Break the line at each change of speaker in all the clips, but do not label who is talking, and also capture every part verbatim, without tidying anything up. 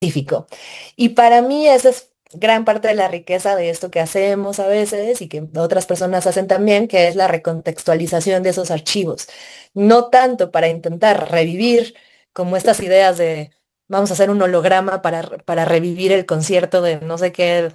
específico. Y para mí esa es gran parte de la riqueza de esto que hacemos a veces y que otras personas hacen también, que es la recontextualización de esos archivos. No tanto para intentar revivir como estas ideas de vamos a hacer un holograma para, para revivir el concierto de no sé qué,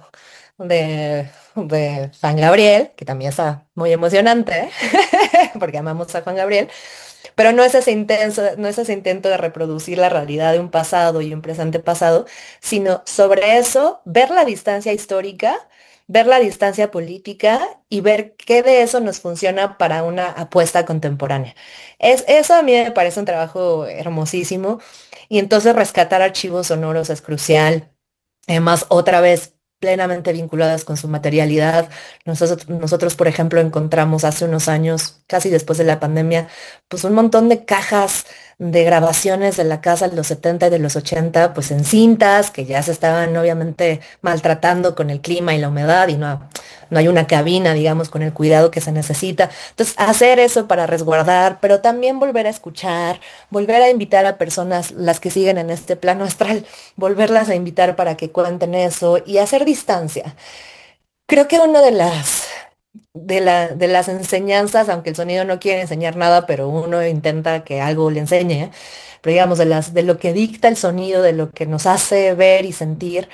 de, de Juan Gabriel, que también está muy emocionante, ¿eh? Porque amamos a Juan Gabriel, pero no es ese intenso, no es ese intento de reproducir la realidad de un pasado y un presente pasado, sino sobre eso ver la distancia histórica, ver la distancia política y ver qué de eso nos funciona para una apuesta contemporánea. Es, eso a mí me parece un trabajo hermosísimo y entonces rescatar archivos sonoros es crucial. Además, otra vez plenamente vinculadas con su materialidad. Nosotros, nosotros, por ejemplo, encontramos hace unos años, casi después de la pandemia, pues un montón de cajas de grabaciones de la casa de los setenta y de los ochenta, pues en cintas que ya se estaban obviamente maltratando con el clima y la humedad y no, no hay una cabina, digamos, con el cuidado que se necesita. Entonces, hacer eso para resguardar, pero también volver a escuchar, volver a invitar a personas, las que siguen en este plano astral, volverlas a invitar para que cuenten eso y hacer distancia. Creo que una de las, de la, de las enseñanzas, aunque el sonido no quiere enseñar nada, pero uno intenta que algo le enseñe, pero digamos, de las, de lo que dicta el sonido, de lo que nos hace ver y sentir,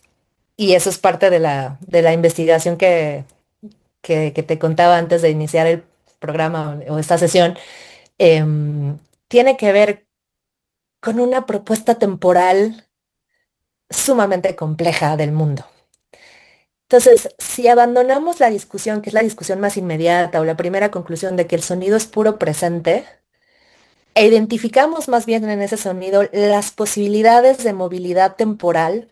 y eso es parte de la, de la investigación que, que, que te contaba antes de iniciar el programa o, o esta sesión, em, tiene que ver con una propuesta temporal sumamente compleja del mundo. Entonces, si abandonamos la discusión, que es la discusión más inmediata, o la primera conclusión de que el sonido es puro presente, e identificamos más bien en ese sonido las posibilidades de movilidad temporal,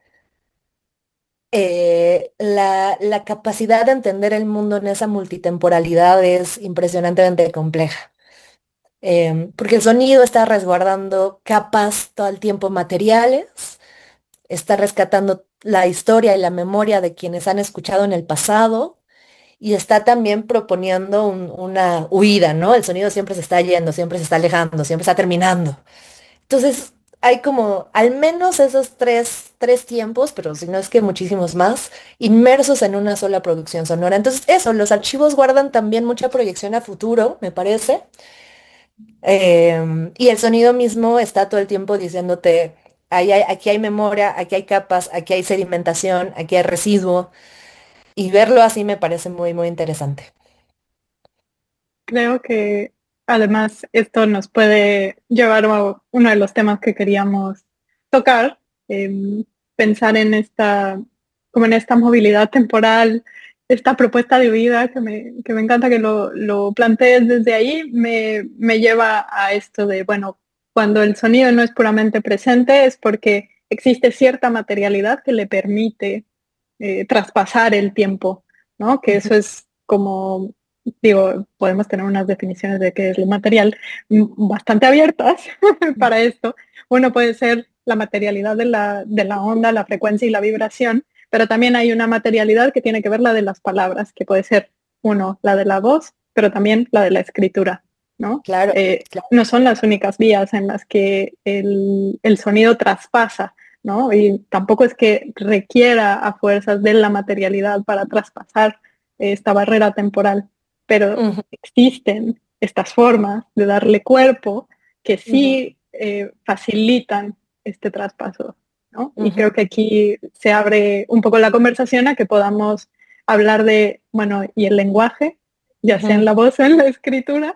eh, la, la capacidad de entender el mundo en esa multitemporalidad es impresionantemente compleja. Em, porque el sonido está resguardando capas todo el tiempo materiales, está rescatando la historia y la memoria de quienes han escuchado en el pasado y está también proponiendo un- una huida, ¿no? El sonido siempre se está yendo, siempre se está alejando, siempre está terminando. Entonces, hay como al menos esos tres, tres tiempos, pero si no es que muchísimos más, inmersos en una sola producción sonora. Entonces, eso, los archivos guardan también mucha proyección a futuro, me parece. Em, y el sonido mismo está todo el tiempo diciéndote, ahí hay- aquí hay memoria, aquí hay capas, aquí hay sedimentación, aquí hay residuo. Y verlo así me parece muy, muy interesante.
Creo que además esto nos puede llevar a uno de los temas que queríamos tocar, em, pensar en esta, como en esta movilidad temporal, esta propuesta de vida que me, que me encanta que lo, lo plantees desde ahí, me, me lleva a esto de, bueno, cuando el sonido no es puramente presente es porque existe cierta materialidad que le permite eh, traspasar el tiempo, ¿no? Que eso es como, digo, podemos tener unas definiciones de qué es lo material mm, bastante abiertas para esto. Uno puede ser la materialidad de la, de la onda, la frecuencia y la vibración, pero también hay una materialidad que tiene que ver la de las palabras, que puede ser, uno, la de la voz, pero también la de la escritura, ¿no?
Claro,
Eh,
claro.
no son las únicas vías en las que el, el sonido traspasa, ¿no? Y tampoco es que requiera a fuerzas de la materialidad para traspasar esta barrera temporal, pero
Ujú,
existen estas formas de darle cuerpo que
ujú,
sí eh, facilitan este traspaso, ¿no? Y
ujú,
creo que aquí se abre un poco la conversación a que podamos hablar de, bueno, y el lenguaje, ya sea en
ujú.
la voz o en la escritura.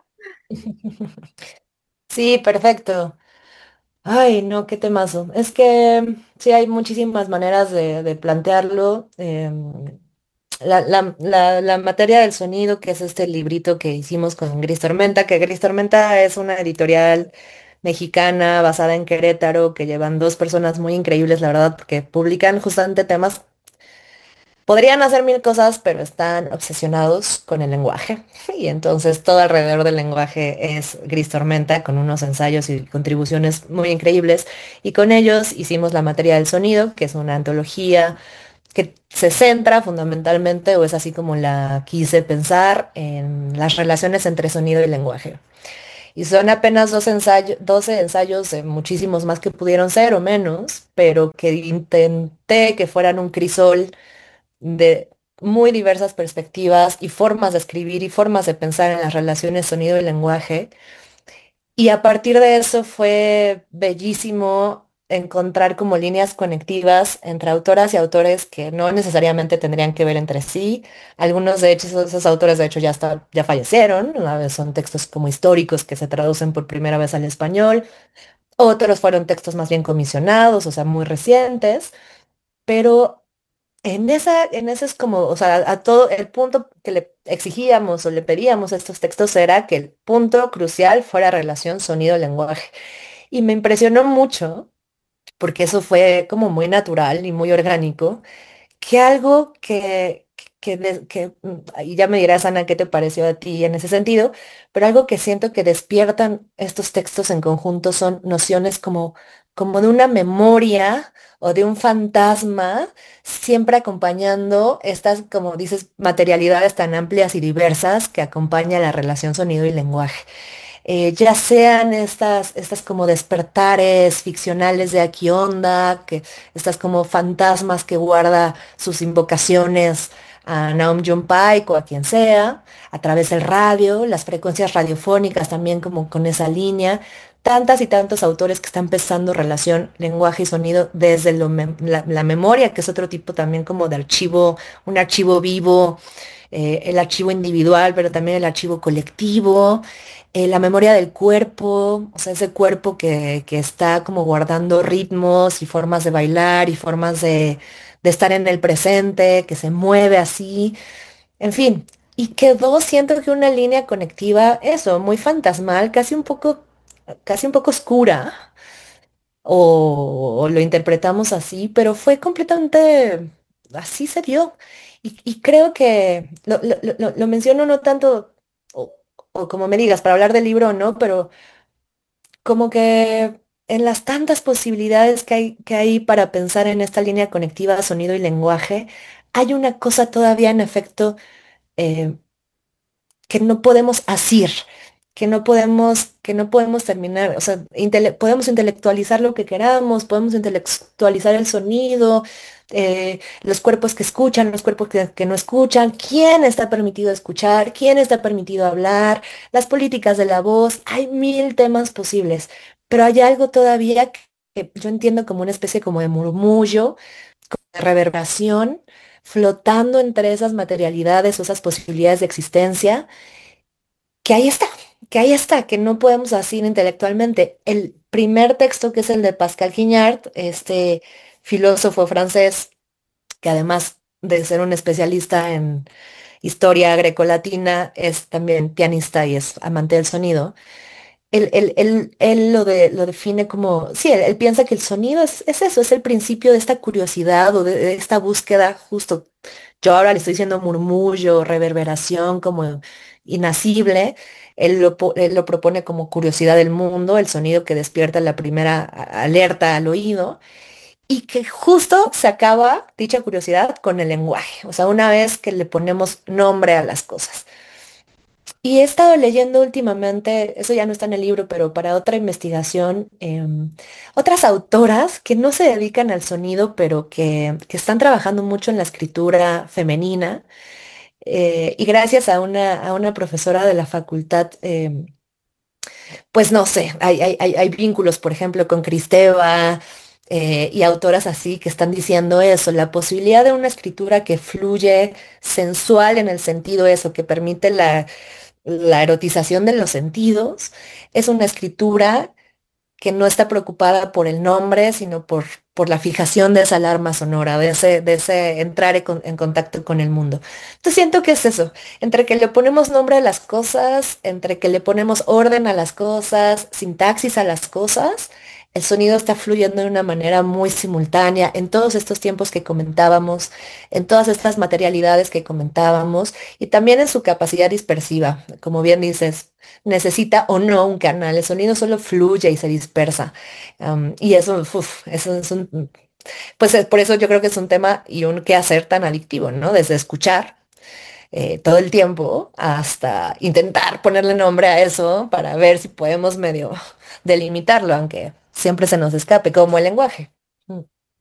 Sí, perfecto. Ay, no, qué temazo. Es que sí hay muchísimas maneras de, de plantearlo. Em, la, la- la- la materia del sonido, que es este librito que hicimos con Gris Tormenta, que Gris Tormenta es una editorial mexicana basada en Querétaro, que llevan dos personas muy increíbles, la verdad, que publican justamente temas. Podrían hacer mil cosas, pero están obsesionados con el lenguaje. Y entonces todo alrededor del lenguaje es Gris Tormenta, con unos ensayos y contribuciones muy increíbles. Y con ellos hicimos la materia del sonido, que es una antología que se centra fundamentalmente, o es así como la quise pensar, en las relaciones entre sonido y lenguaje. Y son apenas dos ensayos, doce ensayos, de muchísimos más que pudieron ser o menos, pero que intenté que fueran un crisol de muy diversas perspectivas y formas de escribir y formas de pensar en las relaciones sonido y lenguaje. Y a partir de eso fue bellísimo encontrar como líneas conectivas entre autoras y autores que no necesariamente tendrían que ver entre sí. Algunos de hecho, esos, esos autores de hecho ya, está, ya fallecieron, una vez son textos como históricos que se traducen por primera vez al español. Otros fueron textos más bien comisionados, o sea, muy recientes, pero en esa, en ese es como, o sea, a todo el punto que le exigíamos o le pedíamos a estos textos era que el punto crucial fuera relación sonido-lenguaje. Y me impresionó mucho, porque eso fue como muy natural y muy orgánico, que algo que, que, de- que, mm, y ya me dirás, Ana, qué te pareció a ti en ese sentido, pero algo que siento que despiertan estos textos en conjunto son nociones como, como de una memoria o de un fantasma, siempre acompañando estas, como dices, materialidades tan amplias y diversas que acompaña la relación sonido y lenguaje. Eh, ya sean estas, estas como despertares ficcionales de aquí onda, que estas como fantasmas que guarda sus invocaciones a Naum Paik o a quien sea, a través del radio, las frecuencias radiofónicas también como con esa línea, tantas y tantos autores que están pensando relación lenguaje y sonido desde lo mem- la, la memoria, que es otro tipo también como de archivo, un archivo vivo, eh, el archivo individual, pero también el archivo colectivo, eh, la memoria del cuerpo, o sea, ese cuerpo que, que está como guardando ritmos y formas de bailar y formas de, de estar en el presente, que se mueve así, en fin. Y quedó, siento que una línea conectiva, eso, muy fantasmal, casi un poco, casi un poco oscura, o, o lo interpretamos así, pero fue completamente, así se dio. Y, y creo que lo, lo- lo- lo menciono no tanto, o, o como me digas, para hablar del libro o no, pero como que en las tantas posibilidades que hay, que hay para pensar en esta línea conectiva sonido y lenguaje, hay una cosa todavía en efecto eh, que no podemos asir, que no podemos, que no podemos terminar, o sea, intele- podemos intelectualizar lo que queramos, podemos intelectualizar el sonido, eh, los cuerpos que escuchan, los cuerpos que, que no escuchan, quién está permitido escuchar, quién está permitido hablar, las políticas de la voz, hay mil temas posibles, pero hay algo todavía que que yo entiendo como una especie como de murmullo, de reverberación, flotando entre esas materialidades o esas posibilidades de existencia que ahí está, que ahí está, que no podemos asir intelectualmente. El primer texto, que es el de Pascal Quignard, este filósofo francés, que además de ser un especialista en historia grecolatina, es también pianista y es amante del sonido. Él, él- él- él lo, de- lo define como, sí, él, él piensa que el sonido es, es eso, es el principio de esta curiosidad o de, de esta búsqueda justo. Yo ahora le estoy diciendo murmullo, reverberación, como inasible. Él lo, po- él lo propone como curiosidad del mundo, el sonido que despierta la primera a- alerta al oído y que justo se acaba dicha curiosidad con el lenguaje, o sea, una vez que le ponemos nombre a las cosas. Y he estado leyendo últimamente, eso ya no está en el libro, pero para otra investigación, em, otras autoras que no se dedican al sonido, pero que, que están trabajando mucho en la escritura femenina. Eh, y gracias a una, a una profesora de la facultad, em, pues no sé, hay, hay, hay- hay vínculos, por ejemplo, con Cristeva. Eh, y autoras así que están diciendo eso, la posibilidad de una escritura que fluye sensual en el sentido eso, que permite la la erotización de los sentidos, es una escritura que no está preocupada por el nombre, sino por, por la fijación de esa alarma sonora, de ese, de ese entrar en, con- en contacto con el mundo. Entonces siento que es eso, entre que le ponemos nombre a las cosas, entre que le ponemos orden a las cosas, sintaxis a las cosas, el sonido está fluyendo de una manera muy simultánea en todos estos tiempos que comentábamos, en todas estas materialidades que comentábamos y también en su capacidad dispersiva. Como bien dices, necesita o no un canal, el sonido solo fluye y se dispersa. Am, y eso, uf, eso es un, pues es- por eso yo creo que es un tema y un quehacer tan adictivo, ¿no? Desde escuchar, eh, todo el tiempo hasta intentar ponerle nombre a eso para ver si podemos medio delimitarlo, aunque siempre se nos escape, como el lenguaje. Mm.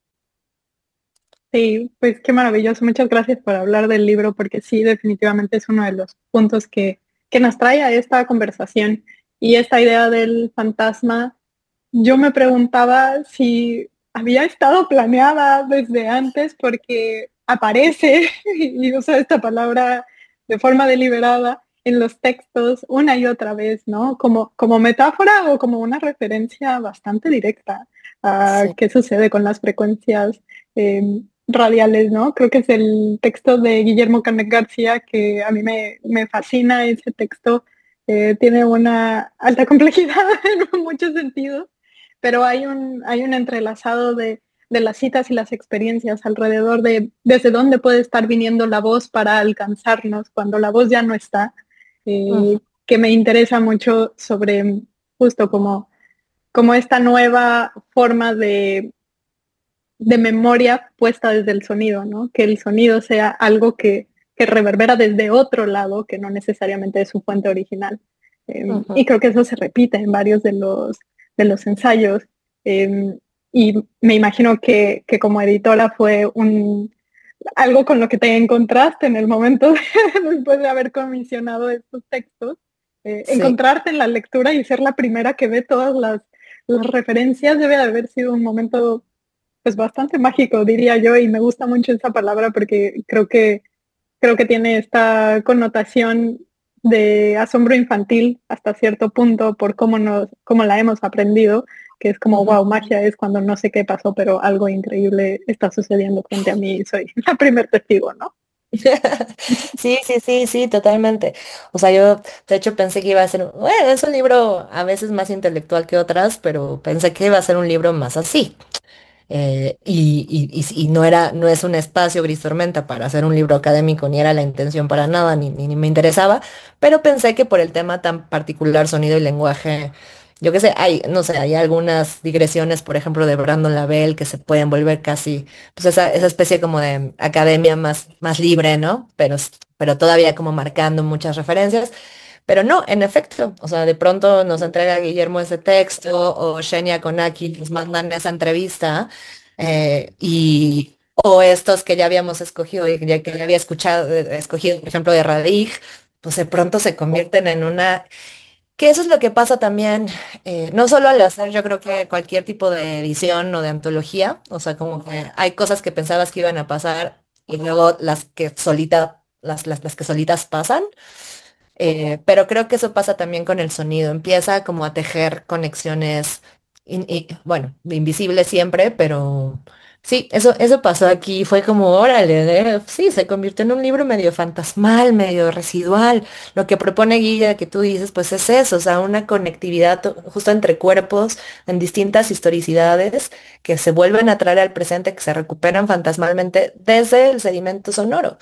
Sí, pues qué maravilloso. Muchas gracias por hablar del libro, porque sí, definitivamente es uno de los puntos que, que nos trae a esta conversación. Y esta idea del fantasma, yo me preguntaba si había estado planeada desde antes, porque aparece y usa esta palabra de forma deliberada en los textos una y otra vez, ¿no? Como, como metáfora o como una referencia bastante directa a
Sí.
qué sucede con las frecuencias eh, radiales, ¿no? Creo que es el texto de Guillermo Canet García que a mí me, me fascina. Ese texto eh, tiene una alta complejidad en muchos sentidos, pero hay un, hay un entrelazado de, de las citas y las experiencias alrededor de desde dónde puede estar viniendo la voz para alcanzarnos cuando la voz ya no está,
Ujú,
eh, que me interesa mucho sobre justo como, como esta nueva forma de de memoria puesta desde el sonido, ¿no? Que el sonido sea algo que, que reverbera desde otro lado, que no necesariamente es su fuente original. Eh,
ujú.
y creo que eso se repite en varios de los, de los ensayos. Eh, y me imagino que, que, como editora fue un, algo con lo que te encontraste en el momento de, después de haber comisionado estos textos, eh,
Sí.
encontrarte en la lectura y ser la primera que ve todas las, las referencias debe de haber sido un momento pues bastante mágico, diría yo, y me gusta mucho esa palabra porque creo que, creo que tiene esta connotación de asombro infantil hasta cierto punto por cómo, nos, cómo la hemos aprendido, que es como,
Ujú.
wow, magia es cuando no sé qué pasó, pero algo increíble está sucediendo frente a mí y soy la primer testigo, ¿no?
Sí, sí, sí, sí, totalmente. O sea, yo de hecho pensé que iba a ser, bueno, es un libro a veces más intelectual que otras, pero pensé que iba a ser un libro más así. Eh, y, y- y- y no era, no es un espacio gris tormenta para hacer un libro académico, ni era la intención para nada, ni, ni, ni me interesaba, pero pensé que por el tema tan particular, sonido y lenguaje, yo qué sé, hay, no sé, hay algunas digresiones, por ejemplo, de Brandon Lavelle, que se pueden volver casi, pues esa, esa especie como de academia más, más libre, ¿no? Pero, s- pero todavía como marcando muchas referencias. Pero no, en efecto, o sea, de pronto nos entrega Guillermo ese texto o Shenya Konaki nos mandan esa entrevista eh, y o estos que ya habíamos escogido y ya que ya había escuchado, eh, escogido, por ejemplo, de Radig, pues de pronto se convierten en una, que eso es lo que pasa también, eh, no solo al hacer, yo creo que cualquier tipo de edición o de antología, o sea, como que hay cosas que pensabas que iban a pasar y luego las que solita, las, las, las que solitas pasan. Eh, pero creo que eso pasa también con el sonido. Empieza como a tejer conexiones, in- y, bueno, invisibles siempre, pero sí, eso, eso pasó aquí. Fue como, órale, ¿eh? Sí, se convirtió en un libro medio fantasmal, medio residual. Lo que propone Guilla, que tú dices, pues es eso, o sea, una conectividad to- justo entre cuerpos en distintas historicidades que se vuelven a traer al presente, que se recuperan fantasmalmente desde el sedimento sonoro.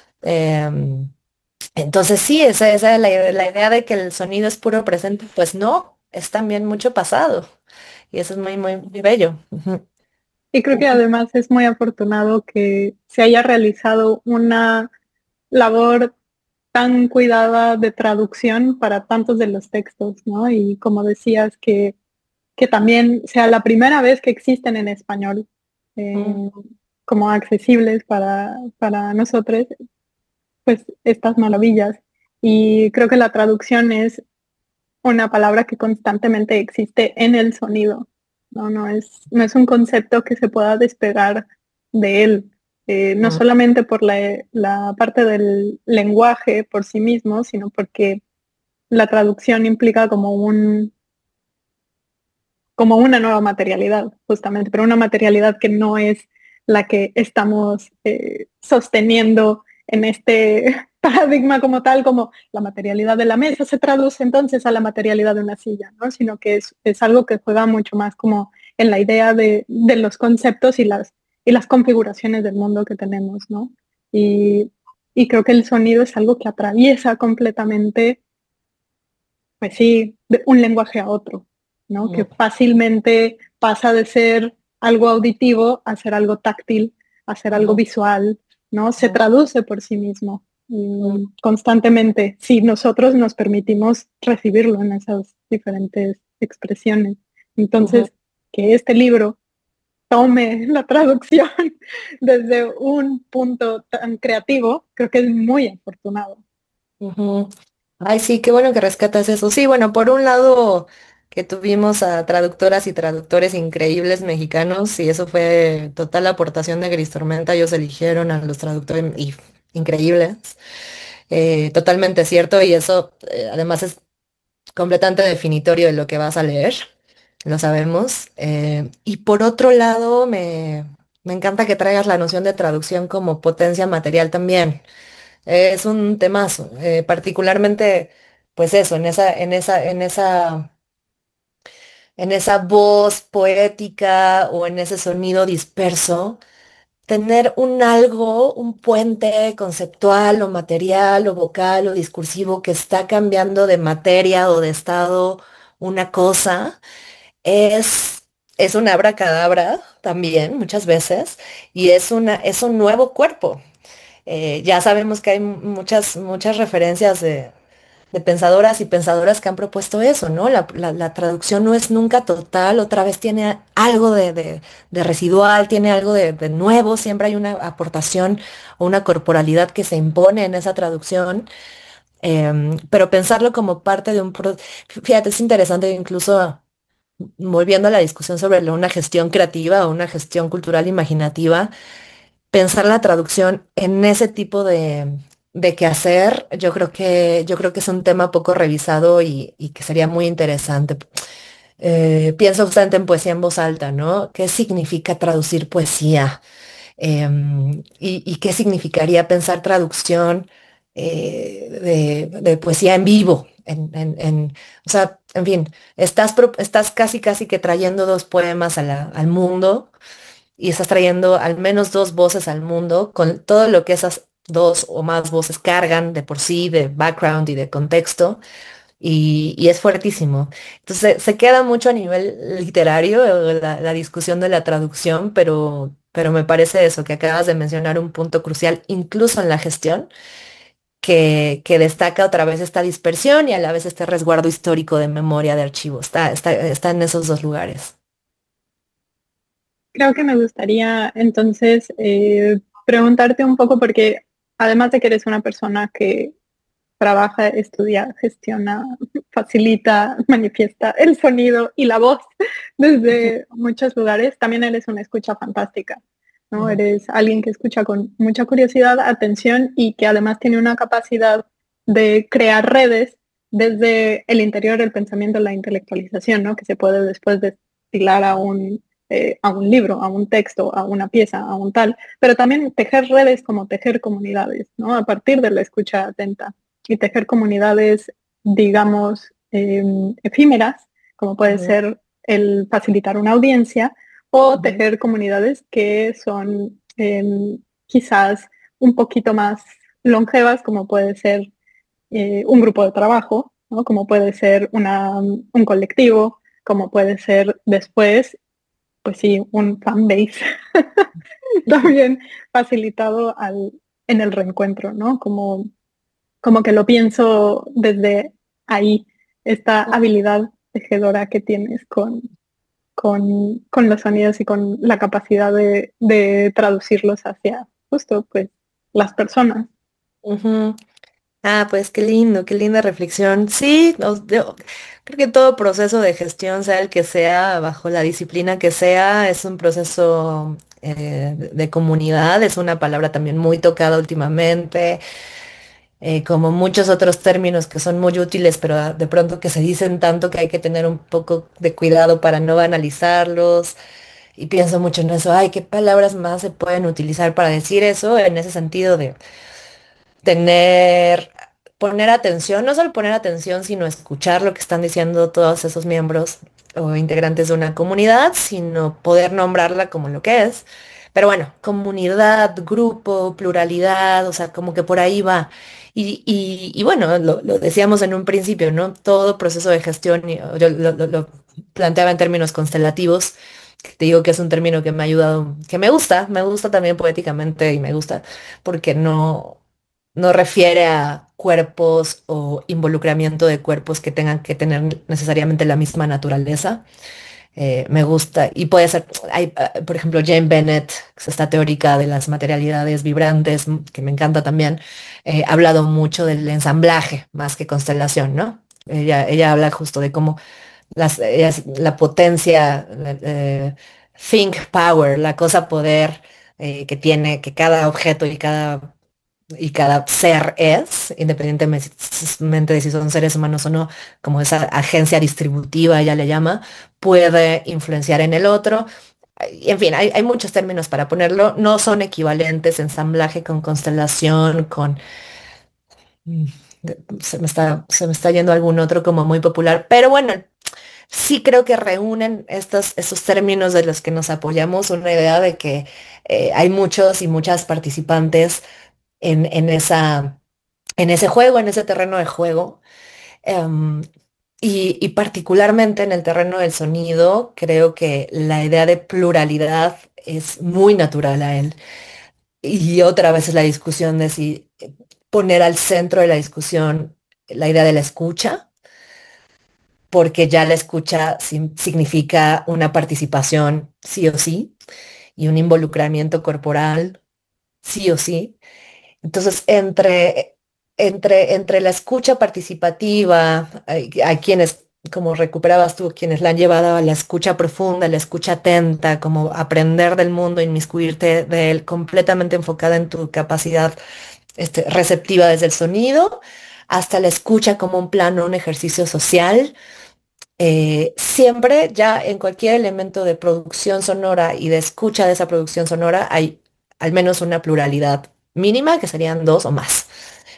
Em, entonces sí, esa, esa es la, ide- la idea de que el sonido es puro presente, pues no, es también mucho pasado. Y eso es muy, muy, muy bello. Ujú.
Y creo que además es muy afortunado que se haya realizado una labor tan cuidada de traducción para tantos de los textos, ¿no? Y como decías, que, que también sea la primera vez que existen en español,
Mm,
eh, como accesibles para, para nosotros, pues estas maravillas. Y creo que la traducción es una palabra que constantemente existe en el sonido, ¿no? No es, no es un concepto que se pueda despegar de él, eh, no
mm,
solamente por la, la parte del lenguaje por sí mismo, sino porque la traducción implica como un, como una nueva materialidad, justamente, pero una materialidad que no es la que estamos eh, sosteniendo en este paradigma como tal, como la materialidad de la mesa se traduce entonces a la materialidad de una silla, ¿no? Sino que es, es algo que juega mucho más como en la idea de, de los conceptos y las, y las configuraciones del mundo que tenemos, ¿no? Y, y creo que el sonido es algo que atraviesa completamente, pues sí, de un lenguaje a otro, ¿no? Que
mm,
fácilmente pasa de ser algo auditivo a ser algo táctil, a ser algo
ujú,
visual, ¿no? Se
ujú.
traduce por sí mismo. mm, constantemente si nosotros nos permitimos recibirlo en esas diferentes expresiones.
Ujú.
Entonces, que este libro tome la traducción desde un punto tan creativo, creo que es muy afortunado.
Ujú. Ay, sí, qué bueno que rescatas eso. Sí, bueno, por un lado que tuvimos a traductoras y traductores increíbles mexicanos y eso fue total aportación de Gris Tormenta. Ellos eligieron a los traductores y- increíbles. Eh, totalmente cierto y eso eh, además es completamente definitorio de lo que vas a leer. Lo sabemos. Eh, y por otro lado, me, me encanta que traigas la noción de traducción como potencia material también. Es un temazo, eh, particularmente, pues eso, en esa, en esa, en esa, en esa voz poética o en ese sonido disperso, tener un algo, un puente conceptual o material o vocal o discursivo que está cambiando de materia o de estado una cosa, es, es un abracadabra también muchas veces y es una, es un nuevo cuerpo. Eh, ya sabemos que hay muchas, muchas referencias de, de pensadoras y pensadoras que han propuesto eso, ¿no? La, la- la traducción no es nunca total, otra vez tiene algo de, de- de residual, tiene algo de, de nuevo, siempre hay una aportación o una corporalidad que se impone en esa traducción, em, pero pensarlo como parte de un... pro- Fíjate, es interesante incluso volviendo a la discusión sobre lo- una gestión creativa o una gestión cultural imaginativa pensar la traducción en ese tipo de, de quehacer, yo creo que, yo creo que es un tema poco revisado y, y que sería muy interesante. Eh, pienso justamente en poesía en voz alta, ¿no? ¿Qué significa traducir poesía? Em, y, y qué significaría pensar traducción eh, de, de poesía en vivo? En, en- en- o sea, en fin, estás, pro- estás casi, casi que trayendo dos poemas a la- al mundo y estás trayendo al menos dos voces al mundo con todo lo que esas dos o más voces cargan de por sí, de background y de contexto, y, y es fuertísimo. Entonces se queda mucho a nivel literario eh, la, la discusión de la traducción, pero, pero me parece eso, que acabas de mencionar un punto crucial, incluso en la gestión. Que, que destaca otra vez esta dispersión y a la vez este resguardo histórico de memoria de archivos. Está, está, está en esos dos lugares.
Creo que me gustaría entonces eh, preguntarte un poco, porque además de que eres una persona que trabaja, estudia, gestiona, facilita, manifiesta el sonido y la voz desde muchos lugares, también eres una escucha fantástica, ¿no?
Ujú,
Eres alguien que escucha con mucha curiosidad, atención y que además tiene una capacidad de crear redes desde el interior del pensamiento, la intelectualización, ¿no? Que se puede después destilar a un, eh, a un libro, a un texto, a una pieza, a un tal, pero también tejer redes como tejer comunidades, ¿no? A partir de la escucha atenta y tejer comunidades, digamos, eh, efímeras, como puede
ujú,
ser el facilitar una audiencia, o
ujú,
tejer comunidades que son eh, quizás un poquito más longevas, como puede ser eh, un grupo de trabajo, ¿no? Como puede ser una, un colectivo, como puede ser después, pues sí, un fanbase también facilitado al, en el reencuentro, ¿no? Como como que lo pienso desde ahí, esta habilidad tejedora que tienes con, con, con los sonidos y con la capacidad de, de traducirlos hacia justo pues las personas.
ujú. Ah, pues qué lindo, qué linda reflexión. Sí, no, yo creo que todo proceso de gestión, sea el que sea, bajo la disciplina que sea, es un proceso eh, de de comunidad, es una palabra también muy tocada últimamente, eh, como muchos otros términos que son muy útiles, pero ah, de pronto que se dicen tanto que hay que tener un poco de cuidado para no banalizarlos. Y pienso mucho en eso, ay, ¿qué palabras más se pueden utilizar para decir eso en ese sentido de tener, poner atención, no solo poner atención, sino escuchar lo que están diciendo todos esos miembros o integrantes de una comunidad, sino poder nombrarla como lo que es? Pero bueno, comunidad, grupo, pluralidad, o sea, como que por ahí va. Y, y- y bueno, lo, lo decíamos en un principio, ¿no? Todo proceso de gestión, y yo lo, lo- lo planteaba en términos constelativos, que te digo que es un término que me ha ayudado, que me gusta, me gusta también poéticamente y me gusta porque no. no refiere a cuerpos o involucramiento de cuerpos que tengan que tener necesariamente la misma naturaleza. Eh, me gusta, y puede ser, hay, ah, por ejemplo, Jane Bennett, que es esta teórica de las materialidades vibrantes, m- que me encanta también, eh, ha hablado mucho del ensamblaje más que constelación, ¿no? Ella, ella habla justo de cómo las, ella es la potencia, la, eh, think power, la cosa poder eh, que tiene, que cada objeto y cada y cada ser es, independientemente de si son seres humanos o no, como esa agencia distributiva, ella le llama, puede influenciar en el otro. Y, en fin, hay, hay muchos términos para ponerlo, no son equivalentes, ensamblaje con constelación, con... mm, de- Se me está, se me está yendo algún otro como muy popular, pero bueno, sí creo que reúnen estos, estos términos de los que nos apoyamos, una idea de que eh, hay muchos y muchas participantes en, en esa en ese juego, en ese terreno de juego. Em, y, y particularmente en el terreno del sonido, creo que la idea de pluralidad es muy natural a él. Y otra vez es la discusión de si poner al centro de la discusión la idea de la escucha, porque ya la escucha sim- significa una participación sí o sí y un involucramiento corporal sí o sí. Entonces, entre, entre, entre la escucha participativa, hay, hay quienes, como recuperabas tú, quienes la han llevado a la escucha profunda, la escucha atenta, como aprender del mundo, inmiscuirte de él, completamente enfocada en tu capacidad este, receptiva desde el sonido, hasta la escucha como un plano, un ejercicio social. Eh, siempre ya en cualquier elemento de producción sonora y de escucha de esa producción sonora hay al menos una pluralidad mínima, que serían dos o más.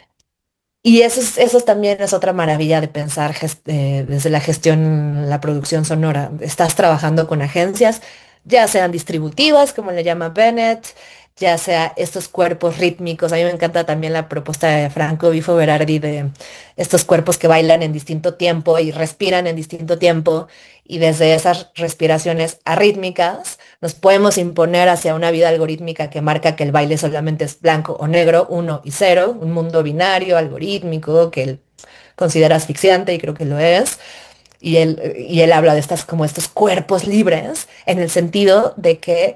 Y eso, es- eso también es otra maravilla de pensar ges- eh, desde la gestión, la producción sonora. Estás trabajando con agencias, ya sean distributivas, como le llama Bennett, ya sea estos cuerpos rítmicos. A mí me encanta también la propuesta de Franco Bifo Berardi de estos cuerpos que bailan en distinto tiempo y respiran en distinto tiempo. Y desde esas respiraciones arrítmicas nos podemos imponer hacia una vida algorítmica que marca que el baile solamente es blanco o negro, uno y cero, un mundo binario, algorítmico, que él considera asfixiante y creo que lo es. Y él, y él habla de estas, como estos cuerpos libres, en el sentido de que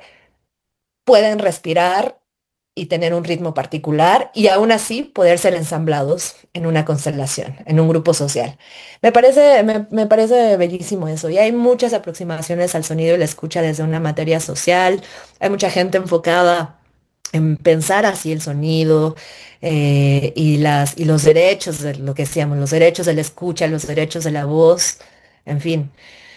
pueden respirar y tener un ritmo particular y aún así poder ser ensamblados en una constelación, en un grupo social. Me parece, me, me parece bellísimo eso. Y hay muchas aproximaciones al sonido y la escucha desde una materia social. Hay mucha gente enfocada en pensar así el sonido eh, y, las, y los derechos de lo que decíamos, los derechos de la escucha, los derechos de la voz, en fin.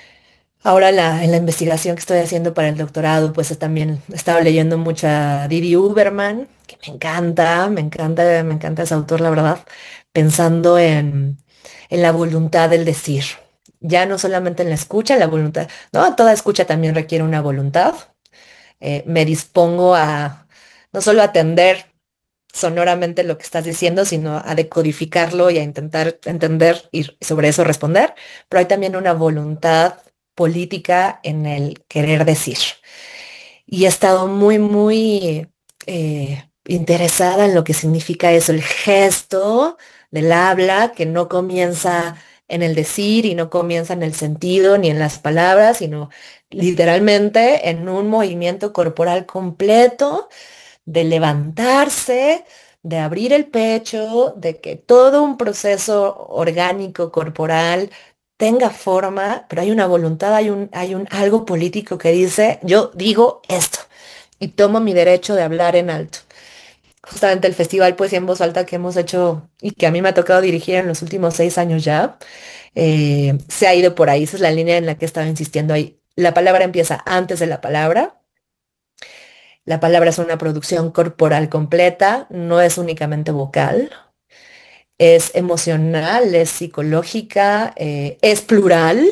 Ahora la, en la investigación que estoy haciendo para el doctorado, pues he también he estado leyendo mucho a Didi Uberman, que me encanta, me encanta, me encanta ese autor, la verdad, pensando en, en la voluntad del decir. Ya no solamente en la escucha, la voluntad, no, toda escucha también requiere una voluntad. Eh, me dispongo a no solo atender sonoramente lo que estás diciendo, sino a decodificarlo y a intentar entender y sobre eso responder, pero hay también una voluntad política en el querer decir. Y he estado muy, muy eh, interesada en lo que significa eso, el gesto del habla que no comienza en el decir y no comienza en el sentido ni en las palabras, sino literalmente en un movimiento corporal completo de levantarse, de abrir el pecho, de que todo un proceso orgánico, corporal, tenga forma, pero hay una voluntad, hay un, hay un algo político que dice, yo digo esto y tomo mi derecho de hablar en alto. Justamente el festival Poesía en Voz Alta que hemos hecho y que a mí me ha tocado dirigir en los últimos seis años ya, eh, se ha ido por ahí, esa es la línea en la que he estado insistiendo ahí. La palabra empieza antes de la palabra. La palabra es una producción corporal completa, no es únicamente vocal, es emocional, es psicológica, eh, es plural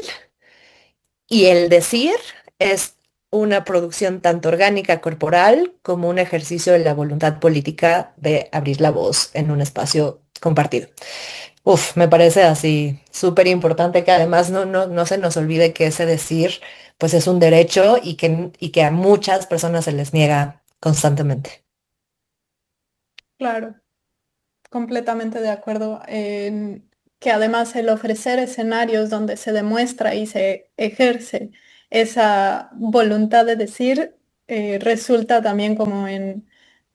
y el decir es una producción tanto orgánica corporal como un ejercicio de la voluntad política de abrir la voz en un espacio compartido. Uf, me parece así súper importante que además no, no, no se nos olvide que ese decir pues es un derecho y que, y que a muchas personas se les niega constantemente.
Claro. completamente de acuerdo en que además el ofrecer escenarios donde se demuestra y se ejerce esa voluntad de decir eh, resulta también como en,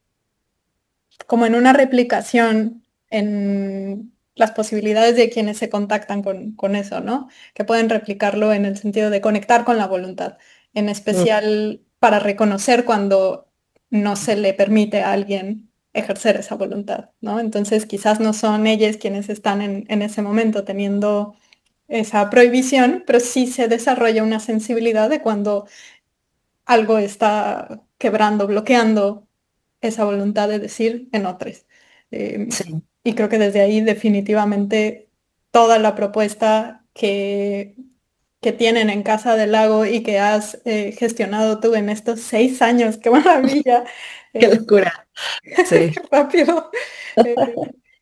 como en una replicación en las posibilidades de quienes se contactan con, con eso, ¿no? Que pueden replicarlo en el sentido de conectar con la voluntad, en
Mm,
especial para reconocer cuando no se le permite a alguien ejercer esa voluntad, ¿no? Entonces quizás no son ellos quienes están en, en ese momento teniendo esa prohibición, pero sí se desarrolla una sensibilidad de cuando algo está quebrando, bloqueando esa voluntad de decir en otros. Eh,
sí,
y creo que desde ahí definitivamente toda la propuesta que, que tienen en Casa del Lago y que has eh, gestionado tú en estos seis años, qué maravilla,
qué
eh,
locura. Sí.
qué rápido. eh,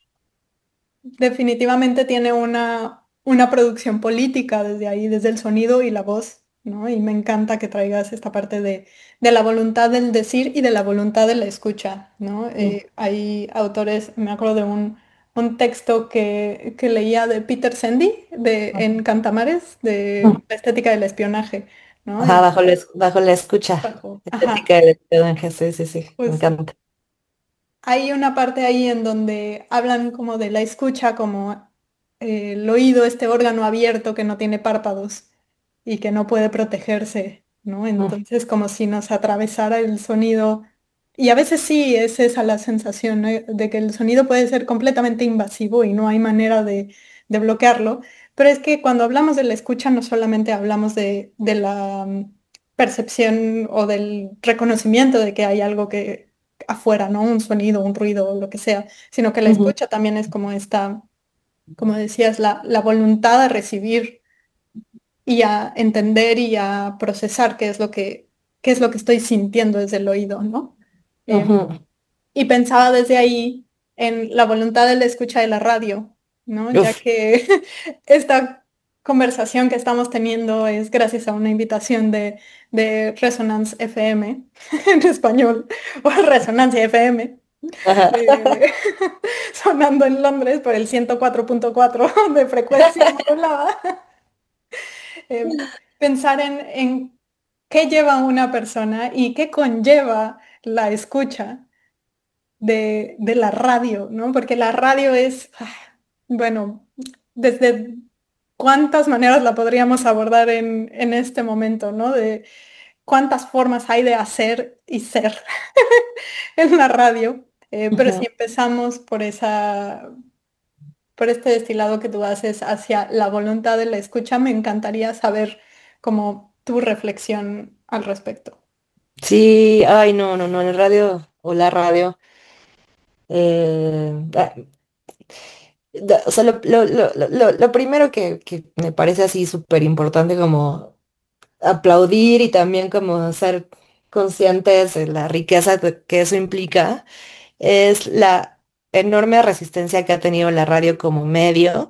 Definitivamente tiene una, una producción política desde ahí, desde el sonido y la voz, ¿no? Y me encanta que traigas esta parte de, de la voluntad del decir y de la voluntad de la escucha, ¿no?
Mm,
Eh, hay autores, me acuerdo de un, un texto que, que leía de Peter Sandy de, en Cantamares, de
mm.
la estética del espionaje, ¿no?
Ajá,
Y
bajo la, es- bajo la escucha.
bajo, ajá,
Estética del espionaje, sí, sí, sí, me
pues
encanta.
hay una parte ahí en donde hablan como de la escucha, como eh, el oído, este órgano abierto que no tiene párpados y que no puede protegerse, ¿no?
Mm,
Entonces como si nos atravesara el sonido. Y a veces sí es esa la sensación, ¿no? De que el sonido puede ser completamente invasivo y no hay manera de, de bloquearlo. Pero es que cuando hablamos de la escucha no solamente hablamos de, de la mm, percepción o del reconocimiento de que hay algo que afuera, ¿no? Un sonido, un ruido, o lo que sea, sino que la
ujú,
escucha también es como esta, como decías, la, la voluntad de recibir y a entender y a procesar qué es lo que, qué es lo que estoy sintiendo desde el oído, ¿no? Em,
ujú.
y pensaba desde ahí en la voluntad de la escucha de la radio, ¿no? Ya
Uf.
que esta conversación que estamos teniendo es gracias a una invitación de, de Resonance F M en español, o Resonancia F M,
Ajá.
eh, sonando en Londres por el ciento cuatro punto cuatro de frecuencia modulada. Eh, pensar en, en qué lleva una persona y qué conlleva la escucha de, de la radio, ¿no? Porque la radio es, ah, bueno, desde cuántas maneras la podríamos abordar en, en este momento, ¿no? De cuántas formas hay de hacer y ser en la radio. Eh, pero si
Ujú.
empezamos por esa, por este destilado que tú haces hacia la voluntad de la escucha, me encantaría saber como tu reflexión al respecto.
Sí, ay, no, no, no, el radio o la radio. eh, ah, da- o sea, lo, lo- lo- lo- lo primero que, que me parece así súper importante como aplaudir y también como ser conscientes de la riqueza de- que eso implica es la enorme resistencia que ha tenido la radio como medio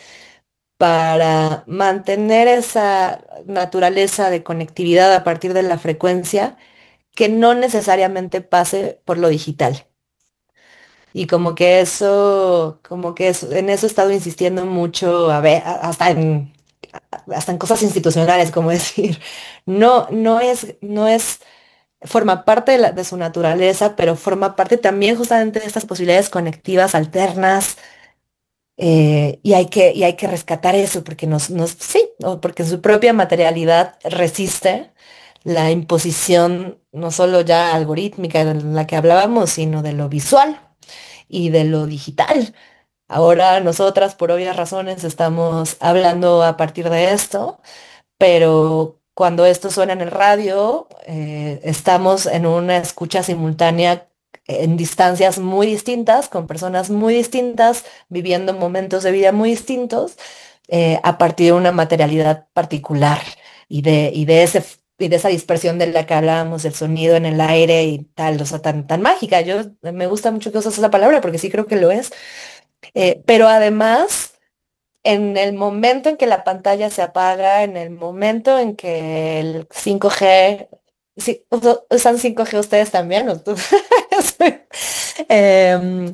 para mantener esa naturaleza de conectividad a partir de la frecuencia que no necesariamente pase por lo digital. Y como que eso, como que eso- en eso he estado insistiendo mucho, a ver, a- hasta en, hasta en cosas institucionales, como decir, no, no es, no es, forma parte de, la- de su naturaleza, pero forma parte también justamente de estas posibilidades conectivas alternas, eh, y hay que, y hay que rescatar eso, porque nos, nos, sí, o porque en su propia materialidad resiste la imposición no solo ya algorítmica de la que hablábamos, sino de lo visual y de lo digital. Ahora nosotras, por obvias razones, estamos hablando a partir de esto, pero cuando esto suena en el radio, eh, estamos en una escucha simultánea en distancias muy distintas, con personas muy distintas, viviendo momentos de vida muy distintos, eh, a partir de una materialidad particular y de, y de ese... Y de esa dispersión de la que hablábamos, del sonido en el aire y tal, o sea, tan, tan mágica. Yo me gusta mucho que usas esa palabra porque sí creo que lo es. Eh, pero además, en el momento en que la pantalla se apaga, en el momento en que el cinco G, sí, uso- usan cinco G ustedes también, ¿no? Tú- Em,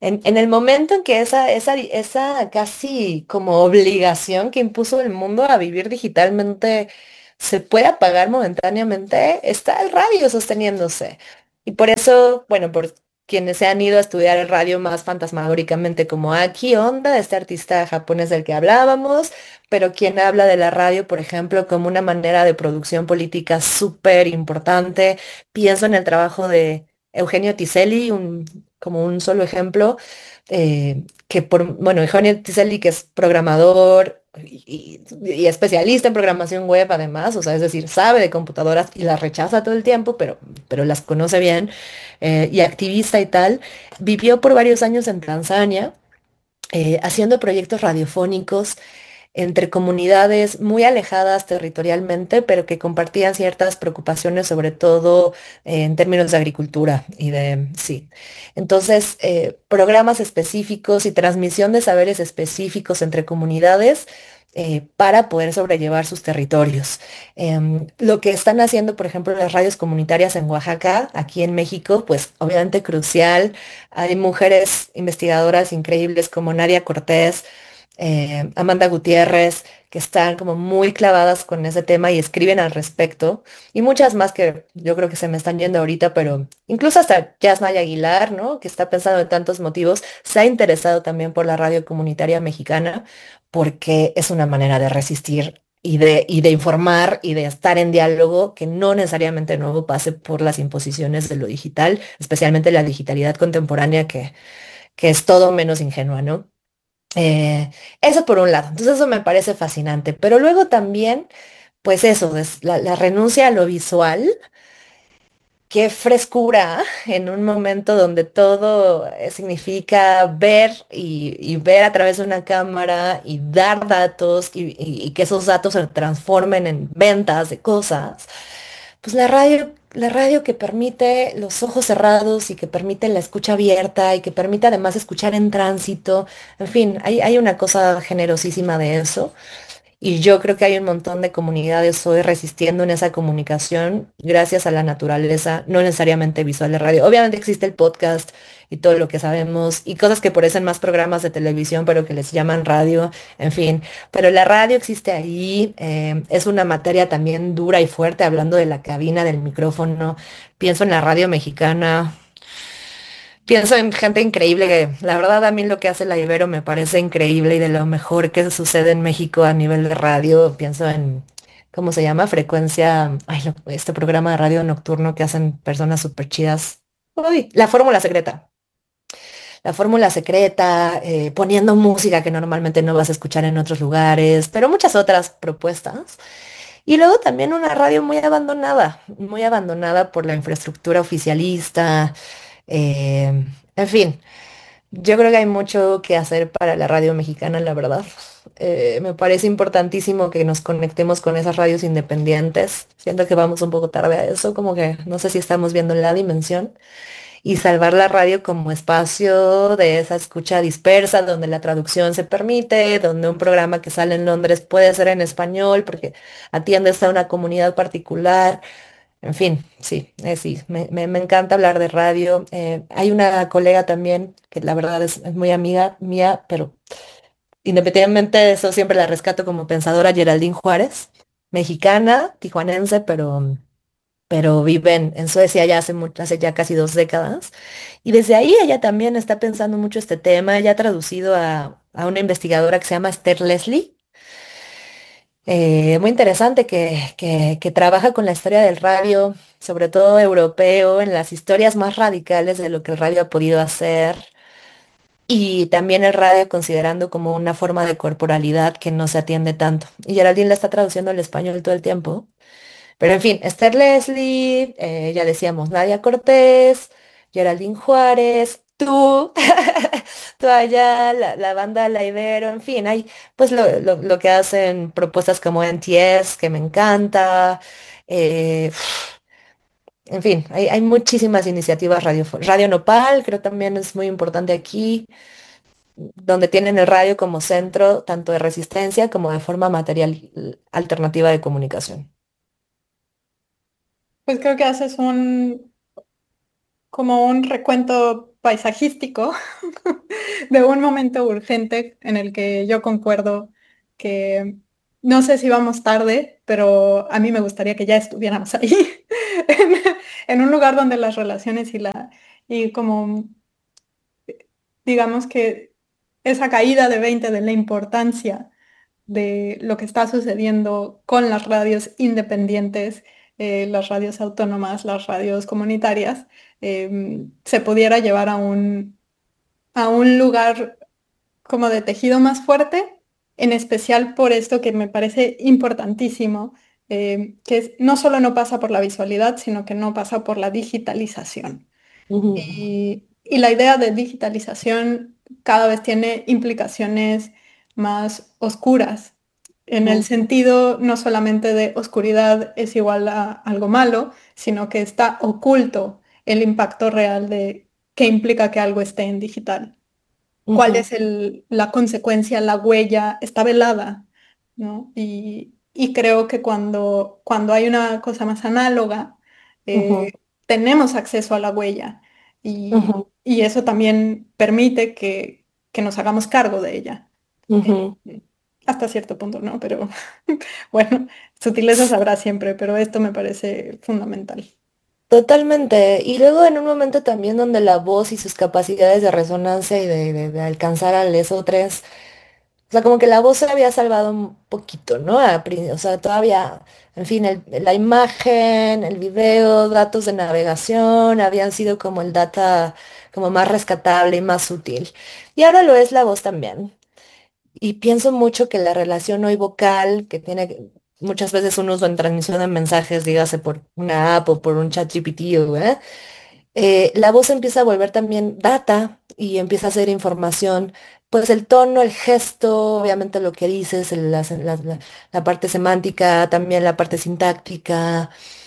En, en el momento en que esa, esa, esa casi como obligación que impuso el mundo a vivir digitalmente se puede apagar momentáneamente, está el radio sosteniéndose. Y por eso, bueno, por quienes se han ido a estudiar el radio más fantasmagóricamente como Aki Honda, este artista japonés del que hablábamos, pero quien habla de la radio, por ejemplo, como una manera de producción política súper importante. Pienso en el trabajo de Eugenio Tiselli, un como un solo ejemplo, eh, que por, bueno, Eugenio Tiselli, que es programador y, y- y especialista en programación web además, o sea, es decir, sabe de computadoras y las rechaza todo el tiempo, pero, pero las conoce bien, eh, y activista y tal, vivió por varios años en Tanzania, eh, haciendo proyectos radiofónicos entre comunidades muy alejadas territorialmente, pero que compartían ciertas preocupaciones, sobre todo eh, en términos de agricultura y de, sí. Entonces, eh, programas específicos y transmisión de saberes específicos entre comunidades. Eh, para poder sobrellevar sus territorios. Em, lo que están haciendo, por ejemplo, las radios comunitarias en Oaxaca, aquí en México, pues obviamente crucial. Hay mujeres investigadoras increíbles como Nadia Cortés, eh, Amanda Gutiérrez, que están como muy clavadas con ese tema y escriben al respecto, y muchas más que yo creo que se me están yendo ahorita, pero incluso hasta Yasmaya Aguilar, ¿no? Que está pensando en tantos motivos, se ha interesado también por la radio comunitaria mexicana, porque es una manera de resistir. Y de, y de informar y de estar en diálogo que no necesariamente nuevo pase por las imposiciones de lo digital, especialmente la digitalidad contemporánea que, que es todo menos ingenua, ¿no? Eh, Eso por un lado, entonces eso me parece fascinante, pero luego también, pues eso, es la, la renuncia a lo visual, qué frescura en un momento donde todo eh, significa ver y, y ver a través de una cámara y dar datos y, y- y que esos datos se transformen en ventas de cosas. Pues la radio, la radio que permite los ojos cerrados y que permite la escucha abierta y que permite además escuchar en tránsito. En fin, hay, hay una cosa generosísima de eso. Y yo creo que hay un montón de comunidades hoy resistiendo en esa comunicación gracias a la naturaleza, no necesariamente visual de radio. Obviamente existe el podcast y todo lo que sabemos y cosas que parecen más programas de televisión, pero que les llaman radio, en fin. Pero la radio existe ahí, eh, es una materia también dura y fuerte, hablando de la cabina, del micrófono. Pienso en la radio mexicana. Pienso en gente increíble que, la verdad, a mí lo que hace la Ibero me parece increíble y de lo mejor que sucede en México a nivel de radio. Pienso en, ¿cómo se llama? Frecuencia, ay, lo- este programa de radio nocturno que hacen personas súper chidas. Uy, la fórmula secreta. La fórmula secreta, eh, poniendo música que normalmente no vas a escuchar en otros lugares, pero muchas otras propuestas. Y luego también una radio muy abandonada, muy abandonada por la infraestructura oficialista. eh, en fin. Yo creo que hay mucho que hacer para la radio mexicana, la verdad. Eh, me parece importantísimo que nos conectemos con esas radios independientes. Siento que vamos un poco tarde a eso, como que no sé si estamos viendo la dimensión. Y salvar la radio como espacio de esa escucha dispersa, donde la traducción se permite, donde un programa que sale en Londres puede ser en español, porque atiendes a una comunidad particular. En fin, sí, eh, sí, me, me- me encanta hablar de radio. Eh, hay una colega también que la verdad es, es muy amiga mía, pero independientemente de eso, siempre la rescato como pensadora, Geraldine Juárez, mexicana, tijuanense, pero, pero vive en, en Suecia ya hace, mu- hace ya casi dos décadas. Y desde ahí ella también está pensando mucho este tema. Ella ha traducido a, a una investigadora que se llama Esther Leslie, eh, muy interesante que, que, que trabaja con la historia del radio, sobre todo europeo, en las historias más radicales de lo que el radio ha podido hacer, y también el radio considerando como una forma de corporalidad que no se atiende tanto. Y Geraldine la está traduciendo al español todo el tiempo. Pero en fin, Esther Leslie, eh, ya decíamos, Nadia Cortés, Geraldine Juárez, tú, tú allá, la, la banda La Ibero, en fin, hay pues lo, lo- lo que hacen propuestas como N T S, que me encanta, eh, en fin, hay, hay muchísimas iniciativas radio, Radio Nopal, creo también es muy importante aquí, donde tienen el radio como centro tanto de resistencia como de forma material alternativa de comunicación.
Pues creo que haces un, como un recuento paisajístico de un momento urgente en el que yo concuerdo que no sé si vamos tarde, pero a mí me gustaría que ya estuviéramos ahí, en, en un lugar donde las relaciones y la y como digamos que esa caída de veinte de la importancia de lo que está sucediendo con las radios independientes, eh, las radios autónomas, las radios comunitarias, eh, se pudiera llevar a un, a un lugar como de tejido más fuerte, en especial por esto que me parece importantísimo, eh, que es, no solo no pasa por la visualidad, sino que no pasa por la digitalización.
Ujú,
Y, y la idea de digitalización cada vez tiene implicaciones más oscuras, en el
ujú,
sentido no solamente de oscuridad es igual a algo malo, sino que está oculto el impacto real de qué implica que algo esté en digital. ¿Cuál
ujú,
es el- la consecuencia, la huella? Está velada, ¿no? Y, y creo que cuando, cuando hay una cosa más análoga, eh,
ujú,
tenemos acceso a la huella y,
ujú,
y eso también permite que, que nos hagamos cargo de ella.
ujú.
Hasta cierto punto, ¿no? Pero bueno, sutilezas habrá siempre, pero esto me parece fundamental.
Totalmente. Y luego en un momento también donde la voz y sus capacidades de resonancia y de, de- de alcanzar al eso tres, o sea, como que la voz se había salvado un poquito, ¿no? A pri- O sea, todavía, en fin, el- la imagen, el video, datos de navegación habían sido como el data como más rescatable y más útil. Y ahora lo es la voz también. Y pienso mucho que la relación hoy vocal, que tiene muchas veces un uso en transmisión de mensajes, dígase por una app o por un chat G P T, o, ¿eh? Eh, la voz empieza a volver también data y empieza a ser información. Pues el tono, el gesto, obviamente lo que dices, el- la, la- la- la parte semántica, también la parte sintáctica.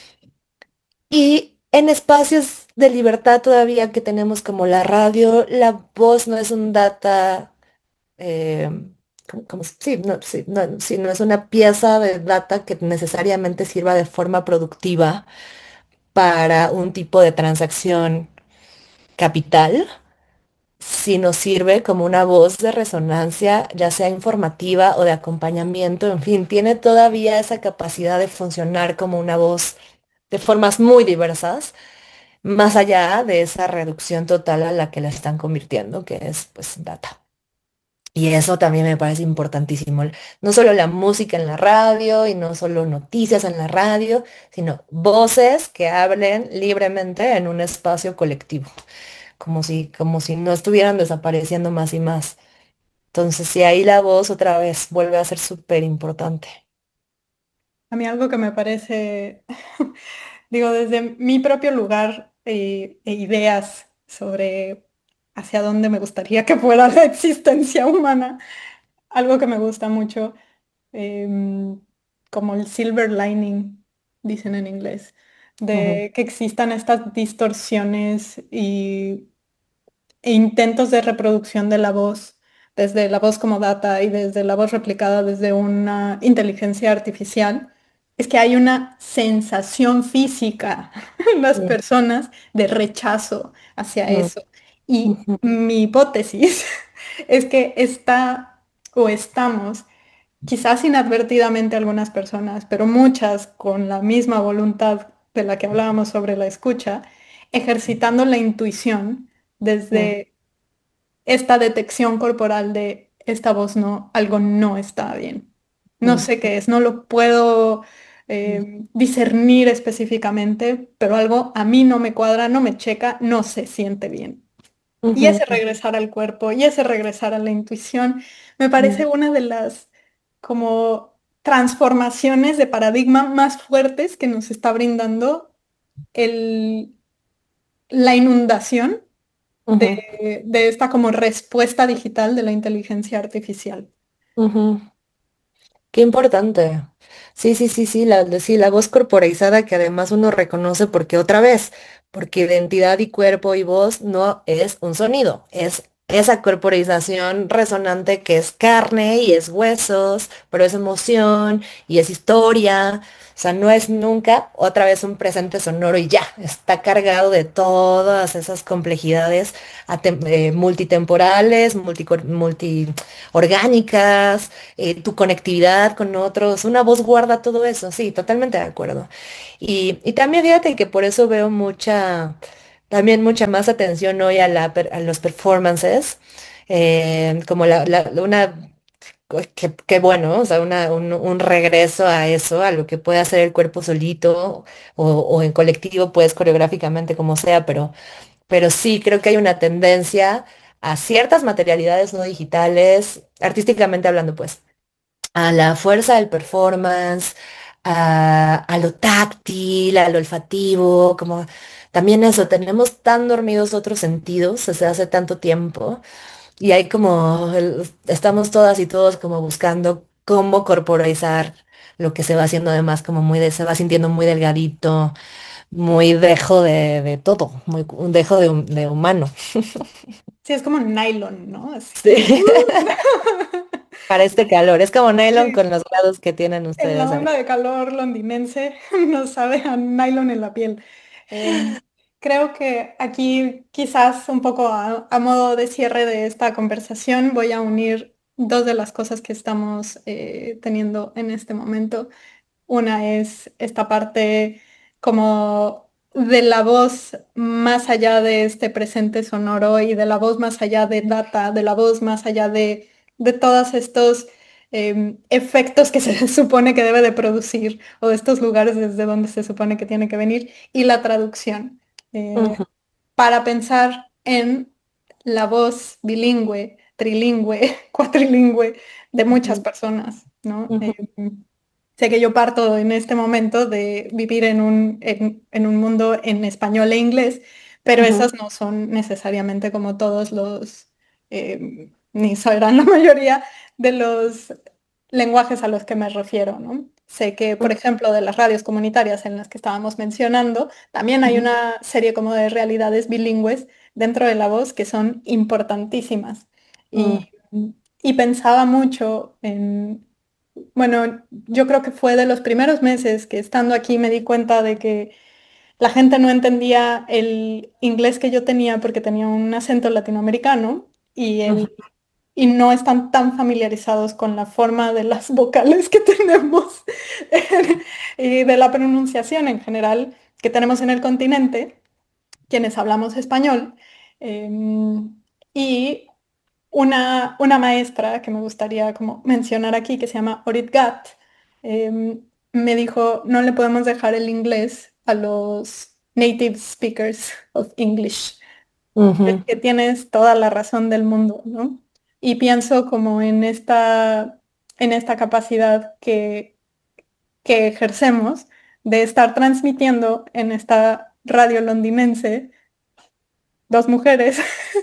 Y en espacios de libertad todavía que tenemos como la radio, la voz no es un data eh, ¿cómo- cómo se- sí, no, sí, no, sí, no es una pieza de data que necesariamente sirva de forma productiva para un tipo de transacción capital, sino sirve como una voz de resonancia, ya sea informativa o de acompañamiento, en fin, tiene todavía esa capacidad de funcionar como una voz de formas muy diversas, más allá de esa reducción total a la que la están convirtiendo, que es pues data. Y eso también me parece importantísimo. No solo la música en la radio y no solo noticias en la radio, sino voces que hablen libremente en un espacio colectivo, como si, como si no estuvieran desapareciendo más y más. Entonces, si ahí la voz otra vez vuelve a ser súper importante.
A mí algo que me parece, digo, desde mi propio lugar eh, e ideas sobre hacia dónde me gustaría que fuera la existencia humana, algo que me gusta mucho, em, como el silver lining, dicen en inglés,
Ujú,
de que existan estas distorsiones y e intentos de reproducción de la voz, desde la voz como data y desde la voz replicada desde una inteligencia artificial, es que hay una sensación física en las
ujú,
personas de rechazo hacia
ujú,
eso. Y
ujú,
mi hipótesis es que está o estamos, quizás inadvertidamente algunas personas, pero muchas con la misma voluntad de la que hablábamos sobre la escucha, ejercitando la intuición
ujú,
desde esta detección corporal de esta voz no, algo no está bien. No
ujú,
sé qué es, no lo puedo eh, discernir específicamente, pero algo a mí no me cuadra, no me checa, no se siente bien. Y
ujú,
ese regresar al cuerpo y ese regresar a la intuición me parece
ujú,
una de las como transformaciones de paradigma más fuertes que nos está brindando el, la inundación
ujú,
de, de esta como respuesta digital de la inteligencia artificial.
ujú. Qué importante. Sí, sí, sí, sí, la, la- sí, la voz corporeizada que además uno reconoce porque otra vez, porque identidad y cuerpo y voz no es un sonido, es esa corporización resonante que es carne y es huesos, pero es emoción y es historia. O sea, no es nunca otra vez un presente sonoro y ya, está cargado de todas esas complejidades atem- eh, multitemporales, multicor- multiorgánicas, eh, tu conectividad con otros. Una voz guarda todo eso, sí, totalmente de acuerdo. Y, y también fíjate que por eso veo mucha también mucha más atención hoy a, la, per- a los performances, eh, como la, la- una, que, que bueno, o sea, una- un, un regreso a eso, a lo que puede hacer el cuerpo solito o, o en colectivo, pues coreográficamente como sea, pero, pero sí creo que hay una tendencia a ciertas materialidades no digitales, artísticamente hablando, pues a la fuerza del performance, a, a lo táctil, al olfativo, como también eso, tenemos tan dormidos otros sentidos desde hace tanto tiempo y hay como, el- estamos todas y todos como buscando cómo corporizar lo que se va haciendo además como muy, de, se va sintiendo muy delgadito, muy dejo de, de todo, muy, un dejo de, hum- de humano.
Sí, es como nylon, ¿no? Así
Sí.
como...
Para este calor, es como nylon
Sí,
con los grados que tienen
en la
ustedes ahí.
onda de calor londinense nos sabe a nylon en la piel. Em, Creo que aquí quizás un poco a, a modo de cierre de esta conversación voy a unir dos de las cosas que estamos eh, teniendo en este momento. Una es esta parte como de la voz más allá de este presente sonoro y de la voz más allá de data, de la voz más allá de, de todos estos em, efectos que se supone que debe de producir o de estos lugares desde donde se supone que tiene que venir y la traducción. Eh,
Ujú,
para pensar en la voz bilingüe, trilingüe, cuatrilingüe de muchas
ujú,
personas, ¿no?
ujú,
Em, Sé que yo parto en este momento de vivir en un, en, en un mundo en español e inglés, pero
ujú,
esas no son necesariamente como todos los, eh, ni serán la mayoría de los lenguajes a los que me refiero, ¿no? Sé que, por ejemplo, de las radios comunitarias en las que estábamos mencionando, también hay
ujú,
una serie como de realidades bilingües dentro de la voz que son importantísimas.
ujú,
Y, y pensaba mucho en, bueno, yo creo que fue de los primeros meses que estando aquí me di cuenta de que la gente no entendía el inglés que yo tenía porque tenía un acento latinoamericano y,
ujú.
el, y no están tan familiarizados con la forma de las vocales que tenemos y de la pronunciación en general que tenemos en el continente, quienes hablamos español. Em, y una, una maestra que me gustaría como mencionar aquí, que se llama Orit Gat, em, me dijo, no le podemos dejar el inglés a los native speakers of English. Es
Ujú.
que tienes toda la razón del mundo, ¿no? Y pienso como en esta, en esta capacidad que, que ejercemos de estar transmitiendo en esta radio londinense dos mujeres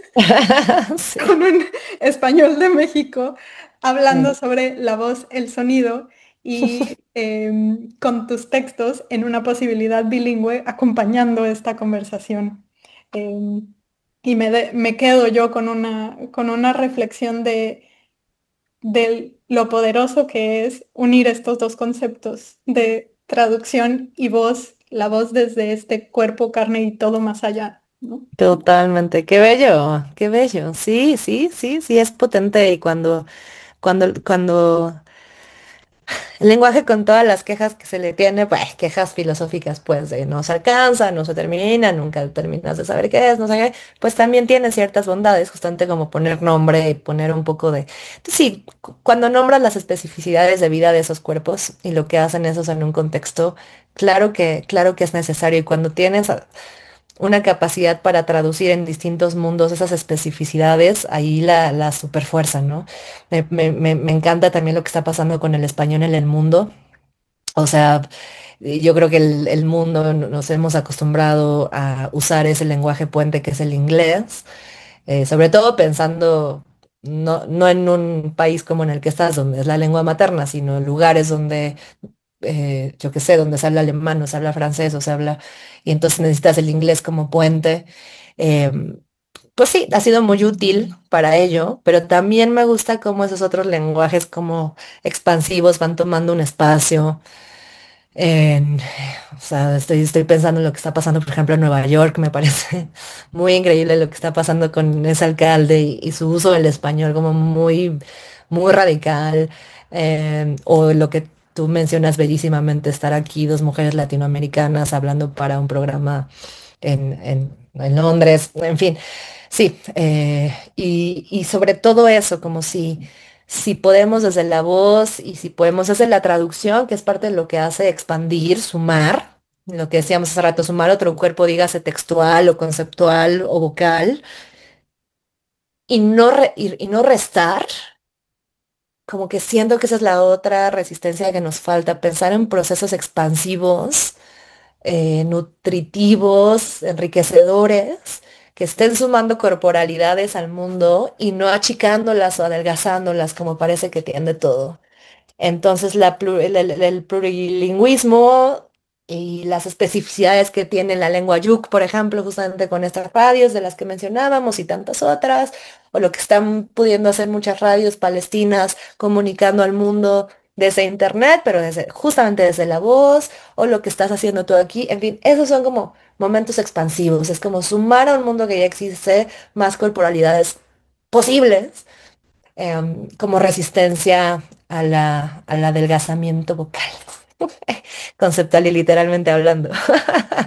Sí,
con un español de México hablando
sí.
sobre la voz, el sonido y em, con tus textos en una posibilidad bilingüe acompañando esta conversación. Em, y me, de- me quedo yo con una, con una reflexión de, de lo poderoso que es unir estos dos conceptos de traducción y voz, la voz desde este cuerpo, carne y todo más allá, ¿no?
Totalmente. Qué bello, qué bello. Sí, sí, sí, sí, es potente. Y cuando, cuando, cuando el lenguaje con todas las quejas que se le tiene, pues quejas filosóficas, pues de no se alcanza, no se termina, nunca terminas de saber qué es, no sé qué, pues también tiene ciertas bondades, justamente como poner nombre y poner un poco de... Entonces, sí, cu- cuando nombras las especificidades de vida de esos cuerpos y lo que hacen esos en un contexto, claro que, claro que es necesario. Y cuando tienes a- una capacidad para traducir en distintos mundos esas especificidades, ahí la, la superfuerza, ¿no? Me, me- me- me encanta también lo que está pasando con el español en el mundo. O sea, eh, yo creo que el, el mundo no- nos hemos acostumbrado a usar ese lenguaje puente que es el inglés, eh, sobre todo pensando no, no en un país como en el que estás, donde es la lengua materna, sino en lugares donde, eh, yo qué sé, donde se habla alemán o se habla francés o se habla, y entonces necesitas el inglés como puente. em, Pues sí, ha sido muy útil para ello, pero también me gusta cómo esos otros lenguajes como expansivos van tomando un espacio. En, o sea, estoy, estoy pensando en lo que está pasando, por ejemplo, en Nueva York. Me parece muy increíble lo que está pasando con ese alcalde y, y su uso del español como muy, muy radical. Eh, o lo que tú mencionas bellísimamente, estar aquí, dos mujeres latinoamericanas hablando para un programa en, en- en Londres, en fin, sí, eh, y, y sobre todo eso, como si, si podemos desde la voz y si podemos desde la traducción, que es parte de lo que hace expandir, sumar, lo que decíamos hace rato, sumar otro cuerpo, dígase textual o conceptual o vocal, y no, re- y, y no restar. Como que siento que esa es la otra resistencia que nos falta, pensar en procesos expansivos, eh, nutritivos, enriquecedores, que estén sumando corporalidades al mundo y no achicándolas o adelgazándolas como parece que tiende todo. Entonces, la plu- el, el- el plurilingüismo y las especificidades que tiene la lengua yuk, por ejemplo, justamente con estas radios de las que mencionábamos y tantas otras, o lo que están pudiendo hacer muchas radios palestinas comunicando al mundo desde internet, pero desde, justamente desde la voz, o lo que estás haciendo tú aquí, en fin, esos son como momentos expansivos, es como sumar a un mundo que ya existe más corporalidades posibles, em, como resistencia a la, al adelgazamiento vocal, conceptual y literalmente hablando.